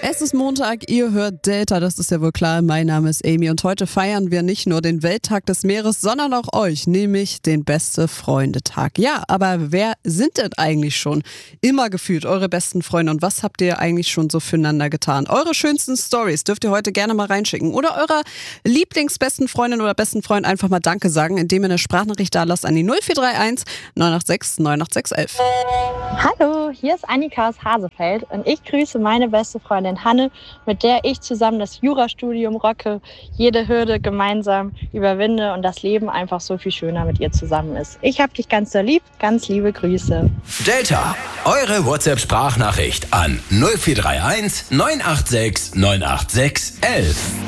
Es ist Montag, ihr hört Delta, das ist ja wohl klar. Mein Name ist Amy und heute feiern wir nicht nur den Welttag des Meeres, sondern auch euch, nämlich den Beste-Freunde-Tag. Ja, aber wer sind denn eigentlich schon immer gefühlt eure besten Freunde und was habt ihr eigentlich schon so füreinander getan? Eure schönsten Stories dürft ihr heute gerne mal reinschicken oder eurer Lieblingsbesten Freundin oder besten Freund einfach mal Danke sagen, indem ihr eine Sprachnachricht da lasst an die 0431 986 98611. Hallo, hier ist Annika aus Hasefeld und ich grüße meine beste Freundin Hanne, mit der ich zusammen das Jurastudium rocke, jede Hürde gemeinsam überwinde und das Leben einfach so viel schöner mit ihr zusammen ist. Ich hab dich ganz so lieb, ganz liebe Grüße. Delta, eure WhatsApp-Sprachnachricht an 0431 986 986 11.